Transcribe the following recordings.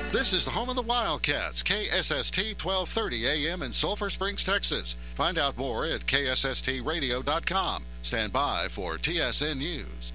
This is the home of the Wildcats, KSST 1230 AM in Sulphur Springs, Texas. Find out more at ksstradio.com. Stand by for TSN News.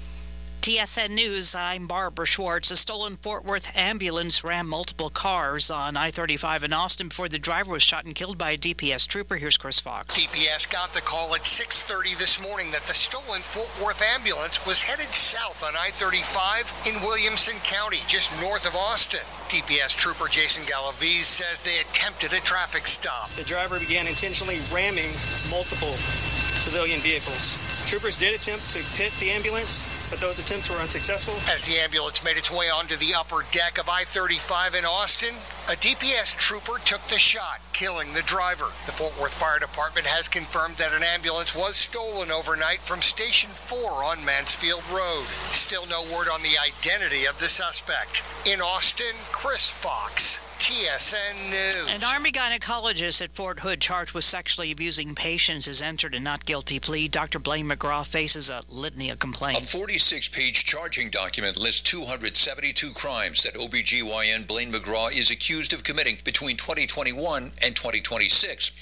TSN News, I'm Barbara Schwartz. A stolen Fort Worth ambulance rammed multiple cars on I-35 in Austin before the driver was shot and killed by a DPS trooper. Here's Chris Fox. DPS got the call at 6:30 this morning that the stolen Fort Worth ambulance was headed south on I-35 in Williamson County, just north of Austin. DPS trooper Jason Galaviz says they attempted a traffic stop. The driver began intentionally ramming multiple civilian vehicles. Troopers did attempt to pit the ambulance, but those attempts were unsuccessful. As the ambulance made its way onto the upper deck of I-35 in Austin, a DPS trooper took the shot, killing the driver. The Fort Worth Fire Department has confirmed that an ambulance was stolen overnight from Station 4 on Mansfield Road. Still no word on the identity of the suspect. In Austin, Chris Fox, TSN News. An Army gynecologist at Fort Hood charged with sexually abusing patients has entered a not guilty plea. Dr. Blaine McGraw faces a litany of complaints. A 46-page charging document lists 272 crimes that OBGYN Blaine McGraw is accused of committing between 2021 and 2026.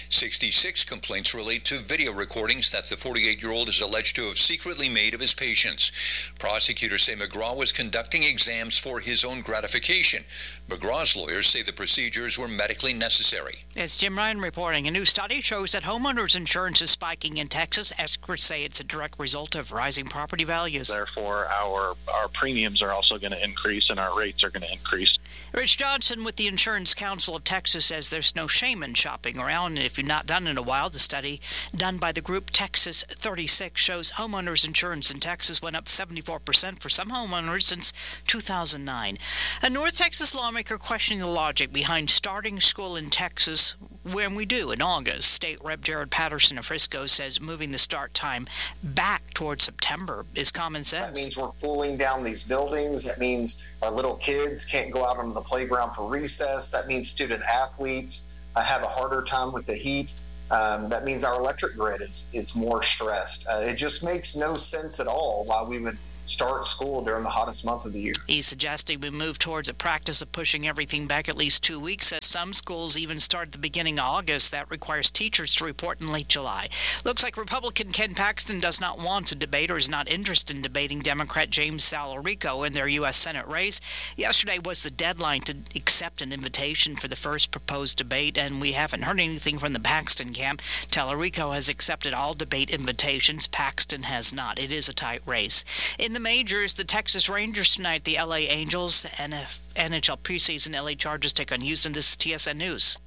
66 complaints relate to video recordings that the 48-year-old is alleged to have secretly made of his patients. Prosecutors say McGraw was conducting exams for his own gratification. McGraw's lawyers say the procedures were medically necessary. As Jim Ryan reporting, a new study shows that homeowners insurance is spiking in Texas. Experts say it's a direct result of rising property values. Therefore, our premiums are also going to increase and our rates are going to increase. Rich Johnson with the Insurance Council of Texas says there's no shame in shopping around. And if you've not done it in a while, the study done by the group Texas 36 shows homeowners insurance in Texas went up 74% for some homeowners since 2009. A North Texas lawmaker questioning the logic behind starting school in Texas when we do in August. State Rep. Jared Patterson of Frisco says moving the start time back towards September is common sense. That means we're cooling down these buildings. That means our little kids can't go out onto the playground for recess. That means student athletes have a harder time with the heat. That means our electric grid is more stressed. It just makes no sense at all why we would start school during the hottest month of the year. He's suggesting we move towards a practice of pushing everything back at least 2 weeks, as some schools even start at the beginning of August. That requires teachers to report in late July. Looks like Republican Ken Paxton does not want to debate or is not interested in debating Democrat James Salarico in their U.S. Senate race. Yesterday was the deadline to accept an invitation for the first proposed debate, and we haven't heard anything from the Paxton camp. Salarico has accepted all debate invitations. Paxton has not. It is a tight race. In the majors, the Texas Rangers tonight, the LA Angels, and NHL preseason LA Chargers take on Houston. This is TSN News.